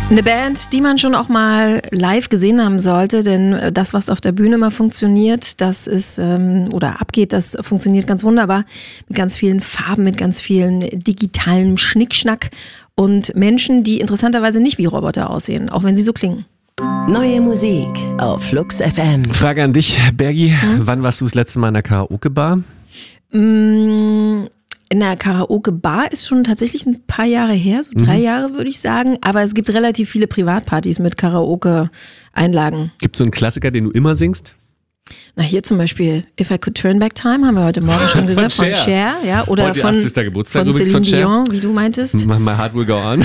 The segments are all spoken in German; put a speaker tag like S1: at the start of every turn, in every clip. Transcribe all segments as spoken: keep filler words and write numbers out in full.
S1: Eine Band, die man schon auch mal live gesehen haben sollte, denn das, was auf der Bühne mal funktioniert, das ist ähm, oder abgeht, das funktioniert ganz wunderbar mit ganz vielen Farben, mit ganz vielen digitalen Schnickschnack und Menschen, die interessanterweise nicht wie Roboter aussehen, auch wenn sie so klingen.
S2: Neue Musik auf Flux F M.
S3: Frage an dich, Bergi. Hm? Wann warst du das letzte Mal in der Karaoke-Bar?
S1: Mmh. In der Karaoke-Bar ist schon tatsächlich ein paar Jahre her, so drei mhm. Jahre würde ich sagen. Aber es gibt relativ viele Privatpartys mit Karaoke-Einlagen.
S3: Gibt es so einen Klassiker, den du immer singst?
S1: Na, hier zum Beispiel If I Could Turn Back Time, haben wir heute Morgen schon gesagt, von Cher. Von Cher ja, oder
S3: heute
S1: von,
S3: achtzigster Geburtstag
S1: von Celine
S3: von
S1: Dion, wie du meintest.
S3: My Heart Will Go On.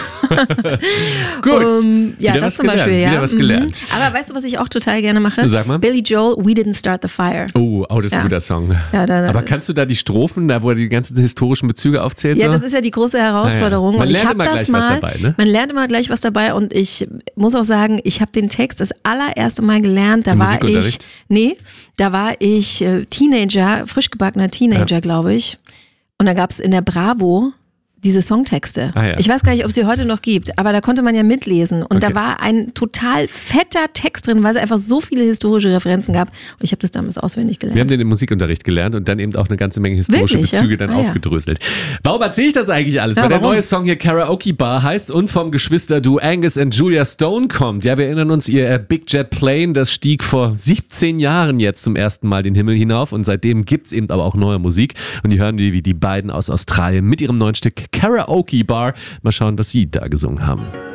S3: Gut.
S1: Um, ja,
S3: Wieder
S1: das
S3: was
S1: zum
S3: gelernt.
S1: Beispiel, ja.
S3: Wieder was gelernt.
S1: Mhm. Aber weißt du, was ich auch total gerne mache?
S3: Sag mal.
S1: Billy Joel, We Didn't Start the Fire.
S3: Oh, oh das ist ja. ein guter Song.
S1: Ja, da,
S3: Aber kannst du da die Strophen, da wo er die ganzen historischen Bezüge aufzählt?
S1: Ja,
S3: so?
S1: das ist ja die große Herausforderung.
S3: Ja, ja. Man
S1: und
S3: lernt
S1: ich
S3: immer
S1: das
S3: gleich
S1: mal,
S3: was dabei, ne?
S1: Man lernt immer gleich was dabei und ich muss auch sagen, ich habe den Text das allererste Mal gelernt, da
S3: Im
S1: war ich, nee, da war ich äh, Teenager, frisch gebackener Teenager, ja. glaube ich. Und da gab es in der Bravo diese Songtexte.
S3: Ah, ja.
S1: Ich weiß gar nicht, ob es sie heute noch gibt, aber da konnte man ja mitlesen. Und
S3: okay.
S1: da war ein total fetter Text drin, weil es einfach so viele historische Referenzen gab. Und ich habe das damals auswendig gelernt.
S3: Wir haben den im Musikunterricht gelernt und dann eben auch eine ganze Menge historische
S1: Wirklich,
S3: Bezüge
S1: ja?
S3: dann
S1: ah,
S3: aufgedröselt. Ja. Warum erzähle ich das eigentlich alles?
S1: Ja,
S3: Weil
S1: warum?
S3: der neue Song hier Karaoke Bar heißt und vom Geschwisterduo Angus und Julia Stone kommt. Ja, wir erinnern uns, ihr Big Jet Plane, das stieg vor siebzehn Jahren jetzt zum ersten Mal den Himmel hinauf und seitdem gibt's eben aber auch neue Musik. Und die hören wir, wie die beiden aus Australien mit ihrem neuen Stück Karaoke Bar. Mal schauen, was sie da gesungen haben.